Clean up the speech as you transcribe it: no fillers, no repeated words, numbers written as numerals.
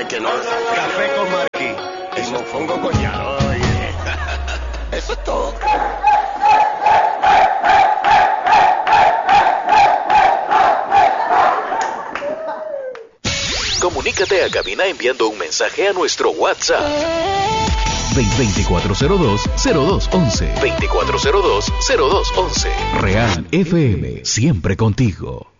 de que no. Café con Marquí. Y mofongo con llano. Eso es todo. Comunícate a cabina enviando un mensaje a nuestro WhatsApp 2402-0211. 2402-0211. Real FM, siempre contigo.